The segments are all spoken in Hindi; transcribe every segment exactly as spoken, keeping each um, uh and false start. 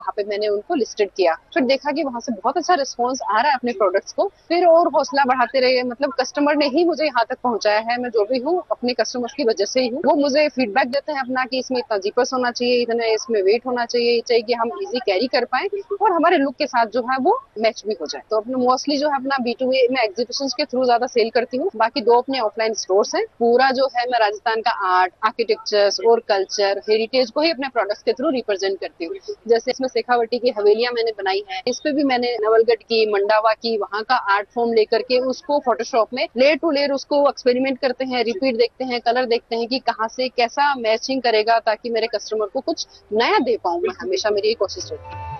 वहाँ पे मैंने उनको लिस्टेड किया, फिर देखा कि वहाँ से बहुत अच्छा रिस्पॉन्स आ रहा है अपने प्रोडक्ट्स को, फिर और हौसला बढ़ाते रहे। मतलब कस्टमर ने ही मुझे यहाँ तक पहुंचाया है, मैं जो भी हूँ अपने कस्टमर्स की वजह से ही हूँ। वो मुझे फीडबैक देते हैं अपना कि इसमें इतना जीपर्स होना चाहिए, इतना इसमें वेट होना चाहिए, चाहिए कि हम इजी कैरी कर पाए और हमारे लुक के साथ जो है वो मैच भी हो जाए। तो अपने मोस्टली जो है अपना बी टू बी में एग्जीबिशन के थ्रू ज्यादा सेल करती हूँ। बाकी दो अपने ऑफलाइन स्टोर्स हैं। पूरा जो है मैं राजस्थान का आर्ट, आर्किटेक्चर्स और कल्चर, हेरिटेज को ही अपने प्रोडक्ट्स के थ्रू रिप्रेजेंट करती हूँ। जैसे इसमें शेखावटी की हवेलियां मैंने बनाई है, इस पे भी मैंने नवलगढ़ की, मंडावा की, वहाँ का आर्ट फॉर्म लेकर के उसको फोटोशॉप में लेयर टू लेयर उसको एक्सपेरिमेंट करते हैं, रिपीट देखते हैं, कलर देखते हैं कि कहाँ से कैसा मैचिंग करेगा, ताकि मेरे कस्टमर को कुछ नया दे पाऊं। मैं हमेशा मेरी ये कोशिश रहती है।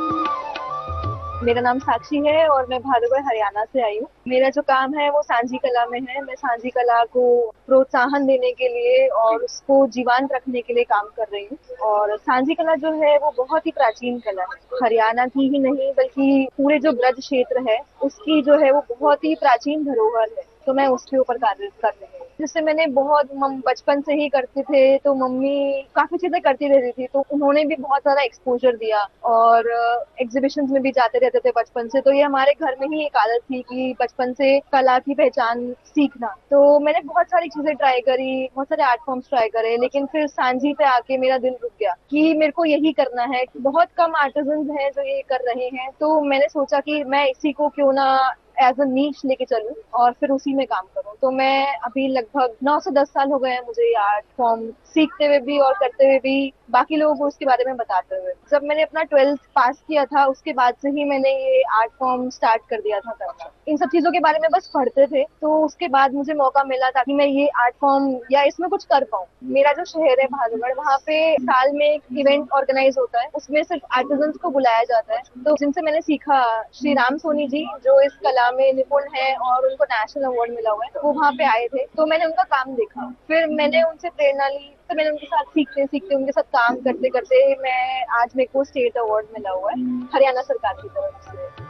मेरा नाम साक्षी है और मैं भादुगढ़ हरियाणा से आई हूँ। मेरा जो काम है वो सांझी कला में है। मैं सांझी कला को प्रोत्साहन देने के लिए और उसको जीवंत रखने के लिए काम कर रही हूँ। और सांझी कला जो है वो बहुत ही प्राचीन कला है, हरियाणा की ही नहीं बल्कि पूरे जो ब्रज क्षेत्र है उसकी जो है वो बहुत ही प्राचीन धरोहर है। तो मैं उसके ऊपर कार्य कर रही हूँ, जिससे मैंने बहुत बचपन से ही करते थे तो मम्मी काफी चीजें करती रहती थी, तो उन्होंने भी बहुत सारा एक्सपोजर दिया और एग्जीबिशंस में भी जाते रहते थे बचपन से। तो ये हमारे घर में ही एक आदत थी कि बचपन से कला की पहचान सीखना। तो मैंने बहुत सारी चीजें ट्राई करी, बहुत सारे आर्ट फॉर्म्स ट्राई करे, लेकिन फिर सांझी पे आके मेरा दिल रुक गया कि मेरे को यही करना है। बहुत कम आर्टिजन्स हैं जो ये कर रहे हैं, तो मैंने सोचा कि मैं इसी को क्यों ना एज अ नीश लेके चलूं और फिर उसी में काम करूं। तो मैं अभी लगभग नौ से दस साल हो गए हैं मुझे ये आर्ट फॉर्म सीखते हुए भी और करते हुए भी, बाकी लोगों को उसके बारे में बताते हुए। जब मैंने अपना ट्वेल्थ पास किया था उसके बाद से ही मैंने ये आर्ट फॉर्म स्टार्ट कर दिया था करना। इन सब चीजों के बारे में बस पढ़ते थे, तो उसके बाद मुझे मौका मिला ताकि मैं ये आर्ट फॉर्म या इसमें कुछ कर पाऊँ। मेरा जो शहर है भादुगढ़, वहाँ पे साल में एक इवेंट ऑर्गेनाइज होता है, उसमें सिर्फ आर्टिजन्स को बुलाया जाता है। तो जिनसे मैंने सीखा, श्री राम सोनी जी जो इस कला में निपुण है और उनको नेशनल अवार्ड मिला हुआ है, तो वो वहाँ पे आए थे, तो मैंने उनका काम देखा, फिर मैंने उनसे प्रेरणा ली। तो मैंने उनके साथ सीखते सीखते उनके साथ काम करते करते मैं आज मेरे को स्टेट अवार्ड मिला हुआ है हरियाणा सरकार की तरफ से।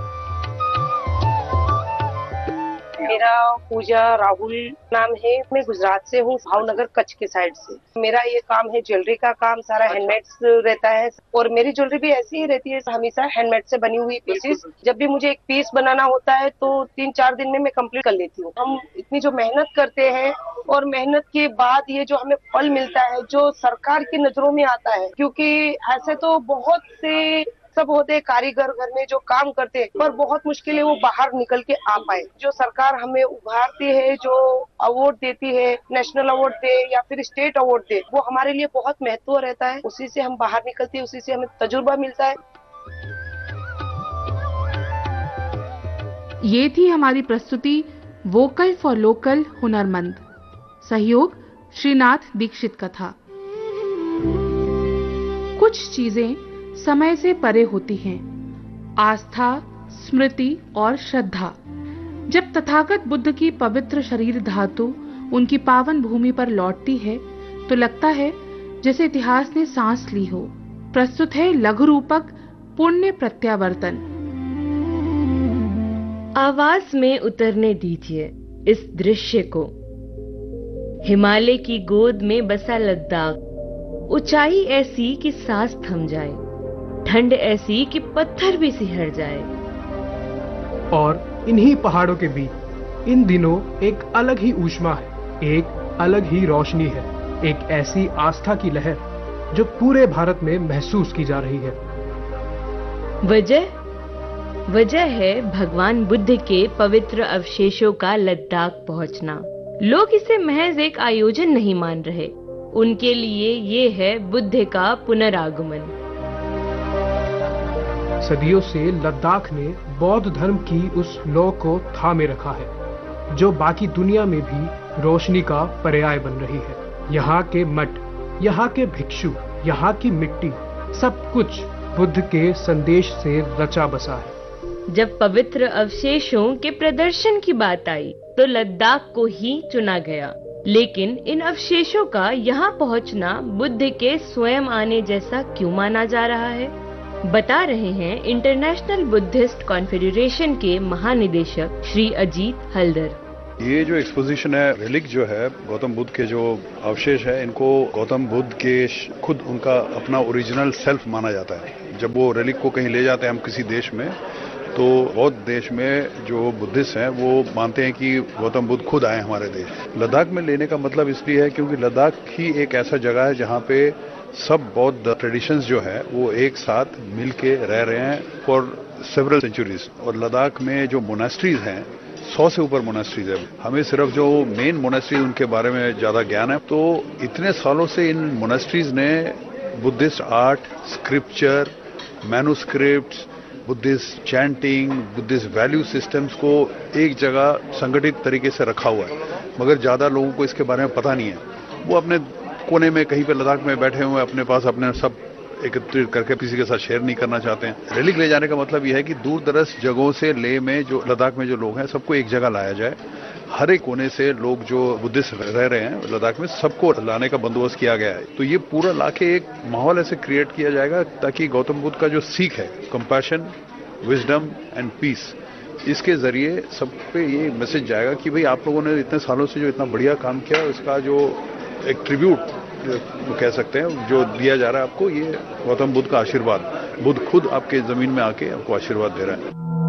मेरा पूजा राहुल नाम है। मैं गुजरात से हूँ, भावनगर कच्छ के साइड से। मेरा ये काम है ज्वेलरी का काम, सारा हैंडमेड रहता है और मेरी ज्वेलरी भी ऐसी ही रहती है, हमेशा हैंडमेड से बनी हुई पीसेस। जब भी मुझे एक पीस बनाना होता है तो तीन चार दिन में मैं कंप्लीट कर लेती हूँ। हम इतनी जो मेहनत करते हैं और मेहनत के बाद ये जो हमें फल मिलता है, जो सरकार की नजरों में आता है, क्योंकि ऐसे तो बहुत से सब होते हैं कारीगर घर में जो काम करते हैं, पर बहुत मुश्किल है वो बाहर निकल के आ पाए। जो सरकार हमें उभारती है, जो अवार्ड देती है, नेशनल अवार्ड दे या फिर स्टेट अवार्ड दे, वो हमारे लिए बहुत महत्व रहता है। उसी से हम बाहर निकलते हैं, उसी से हमें तजुर्बा मिलता है। ये थी हमारी प्रस्तुति वोकल फॉर लोकल हुनरमंद। सहयोग श्रीनाथ दीक्षित का था। कुछ चीजें समय से परे होती हैं, आस्था, स्मृति और श्रद्धा। जब तथागत बुद्ध की पवित्र शरीर धातु उनकी पावन भूमि पर लौटती है तो लगता है जैसे इतिहास ने सांस ली हो। प्रस्तुत है लघु रूपक पुण्य प्रत्यावर्तन। आवाज में उतरने दीजिए इस दृश्य को। हिमालय की गोद में बसा लद्दाख, ऊंचाई ऐसी कि सांस थम जाए, ठंड ऐसी कि पत्थर भी सिहर जाए। और इन्हीं पहाड़ों के बीच इन दिनों एक अलग ही ऊष्मा है, एक अलग ही रोशनी है, एक ऐसी आस्था की लहर जो पूरे भारत में महसूस की जा रही है। वजह वजह है भगवान बुद्ध के पवित्र अवशेषों का लद्दाख पहुंचना। लोग इसे महज एक आयोजन नहीं मान रहे, उनके लिए ये है बुद्ध का पुनरागमन। सदियों से लद्दाख ने बौद्ध धर्म की उस लौ को थामे रखा है जो बाकी दुनिया में भी रोशनी का पर्याय बन रही है। यहाँ के मठ, यहाँ के भिक्षु, यहाँ की मिट्टी, सब कुछ बुद्ध के संदेश से रचा बसा है। जब पवित्र अवशेषों के प्रदर्शन की बात आई तो लद्दाख को ही चुना गया, लेकिन इन अवशेषों का यहाँ पहुँचना बुद्ध के स्वयं आने जैसा क्यों माना जा रहा है, बता रहे हैं इंटरनेशनल बुद्धिस्ट कॉन्फेडरेशन के महानिदेशक श्री अजीत हल्दर। ये जो एक्सपोजिशन है, रिलिक जो है गौतम बुद्ध के जो अवशेष है, इनको गौतम बुद्ध के खुद उनका अपना ओरिजिनल सेल्फ माना जाता है। जब वो रेलिक को कहीं ले जाते हैं हम किसी देश में, तो बौद्ध देश में जो बुद्धिस्ट हैं वो मानते हैं कि गौतम बुद्ध खुद आए हमारे देश। लद्दाख में लेने का मतलब इसलिए है क्योंकि लद्दाख ही एक ऐसा जगह है जहाँ पे सब बौद्ध ट्रेडिशंस जो है वो एक साथ मिलके रह रहे हैं फॉर सेवरल सेंचुरीज। और लद्दाख में जो मोनास्ट्रीज हैं, सौ से ऊपर मोनास्ट्रीज है। हमें सिर्फ जो मेन मोनास्ट्रीज उनके बारे में ज्यादा ज्ञान है। तो इतने सालों से इन मोनास्ट्रीज ने Buddhist art, scripture, manuscripts, Buddhist chanting, Buddhist value systems को एक जगह संगठित तरीके से रखा हुआ है, मगर ज्यादा लोगों को इसके बारे में पता नहीं है। वो अपने कोने में कहीं पे लद्दाख में बैठे हुए अपने पास अपने सब एकत्रित करके किसी के साथ शेयर नहीं करना चाहते हैं। रेलिक ले जाने का मतलब यह है कि दूर दराज जगहों से लेह में जो लद्दाख में जो लोग हैं सबको एक जगह लाया जाए। हर एक कोने से लोग जो बुद्धिस्ट रह रहे हैं लद्दाख में सबको लाने का बंदोबस्त किया गया है। तो ये पूरा लाके एक माहौल ऐसे क्रिएट किया जाएगा ताकि गौतम बुद्ध का जो सीख है, कंपैशन, विजडम एंड पीस, इसके जरिए सब पे ये मैसेज जाएगा कि भाई आप लोगों ने इतने सालों से जो इतना बढ़िया काम किया उसका जो एक ट्रिब्यूट कह सकते हैं जो दिया जा रहा है आपको, ये गौतम बुद्ध का आशीर्वाद। बुद्ध खुद आपके जमीन में आके आपको आशीर्वाद दे रहा है।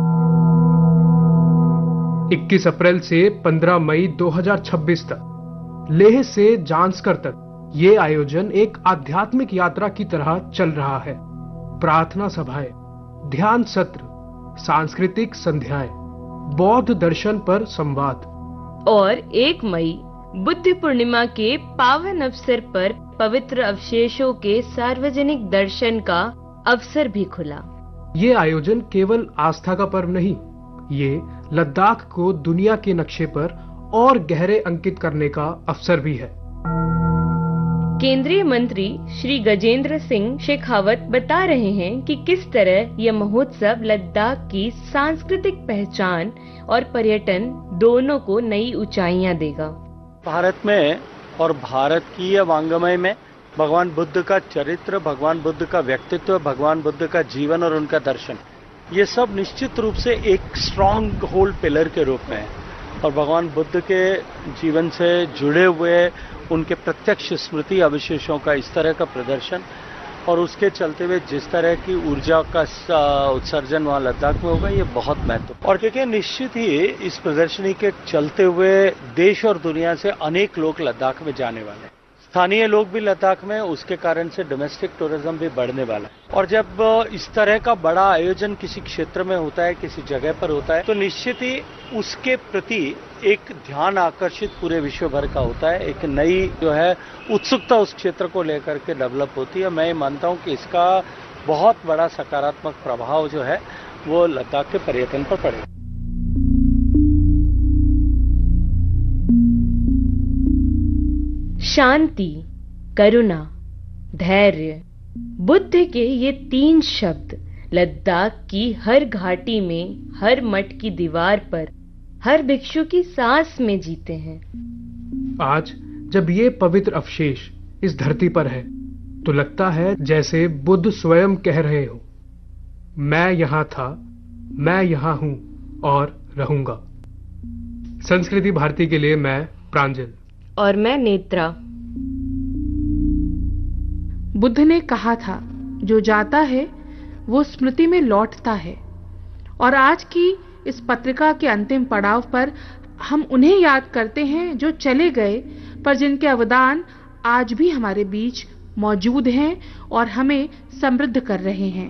इक्कीस अप्रैल से पंद्रह मई दो हज़ार छब्बीस तक लेह से जांस्कर तक ये आयोजन एक आध्यात्मिक यात्रा की तरह चल रहा है। प्रार्थना सभाएं, ध्यान सत्र, सांस्कृतिक संध्याएं, बौद्ध दर्शन पर संवाद। और एक मई बुद्ध पूर्णिमा के पावन अवसर पर पवित्र अवशेषों के सार्वजनिक दर्शन का अवसर भी खुला। ये आयोजन केवल आस्था का पर्व नहीं, ये लद्दाख को दुनिया के नक्शे पर और गहरे अंकित करने का अवसर भी है। केंद्रीय मंत्री श्री गजेंद्र सिंह शेखावत बता रहे हैं कि किस तरह यह महोत्सव लद्दाख की सांस्कृतिक पहचान और पर्यटन दोनों को नई ऊंचाइयां देगा। भारत में और भारतीय वांग्मय में भगवान बुद्ध का चरित्र, भगवान बुद्ध का व्यक्तित्व, भगवान बुद्ध का जीवन और उनका दर्शन, ये सब निश्चित रूप से एक स्ट्रॉन्ग होल्ड पिलर के रूप में है। और भगवान बुद्ध के जीवन से जुड़े हुए उनके प्रत्यक्ष स्मृति अवशेषों का इस तरह का प्रदर्शन और उसके चलते हुए जिस तरह की ऊर्जा का उत्सर्जन वहाँ लद्दाख में होगा, ये बहुत महत्वपूर्ण। और क्योंकि निश्चित ही इस प्रदर्शनी के चलते हुए देश और दुनिया से अनेक लोग लद्दाख में जाने वाले हैं। स्थानीय लोग भी लद्दाख में, उसके कारण से डोमेस्टिक टूरिज्म भी बढ़ने वाला है। और जब इस तरह का बड़ा आयोजन किसी क्षेत्र में होता है, किसी जगह पर होता है, तो निश्चित ही उसके प्रति एक ध्यान आकर्षित पूरे विश्व भर का होता है। एक नई जो है उत्सुकता उस क्षेत्र को लेकर के डेवलप होती है। मैं मानता हूं कि इसका बहुत बड़ा सकारात्मक प्रभाव जो है वो लद्दाख के पर्यटन पर पड़ेगा। शांति, करुणा, धैर्य, बुद्ध के ये तीन शब्द लद्दाख की हर घाटी में, हर मठ की दीवार पर, हर भिक्षु की सांस में जीते हैं। आज जब ये पवित्र अवशेष इस धरती पर है तो लगता है जैसे बुद्ध स्वयं कह रहे हो, मैं यहां था, मैं यहां हूं और रहूंगा। संस्कृति भारती के लिए मैं प्रांजल और मैं नेत्रा। बुद्ध ने कहा था, जो जाता है वो स्मृति में लौटता है। और आज की इस पत्रिका के अंतिम पड़ाव पर हम उन्हें याद करते हैं जो चले गए, पर जिनके अवदान आज भी हमारे बीच मौजूद हैं और हमें समृद्ध कर रहे हैं।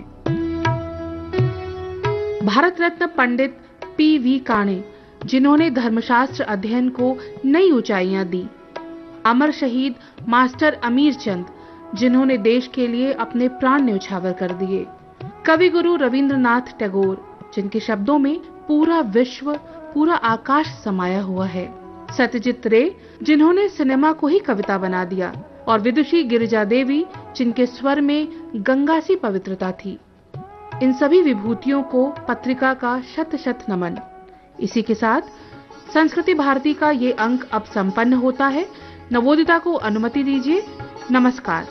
भारत रत्न पंडित पी वी काणे, जिन्होंने धर्मशास्त्र अध्ययन को नई ऊंचाइयां दी। अमर शहीद मास्टर अमीर चंद, जिन्होंने देश के लिए अपने प्राण न्यौछावर कर दिए। कवि गुरु रविंद्रनाथ टैगोर, जिनके शब्दों में पूरा विश्व, पूरा आकाश समाया हुआ है। सत्यजीत रे, जिन्होंने सिनेमा को ही कविता बना दिया। और विदुषी गिरिजा देवी, जिनके स्वर में गंगा सी पवित्रता थी। इन सभी विभूतियों को पत्रिका का शत शत नमन। इसी के साथ संस्कृति भारती का ये अंक अब संपन्न होता है। नवोदिता को अनुमति दीजिए। नमस्कार।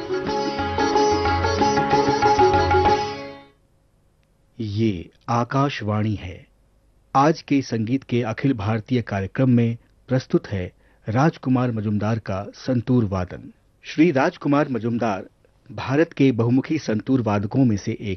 ये आकाशवाणी है। आज के संगीत के अखिल भारतीय कार्यक्रम में प्रस्तुत है राजकुमार मजुमदार का संतूर वादन। श्री राजकुमार मजुमदार भारत के बहुमुखी संतूर वादकों में से एक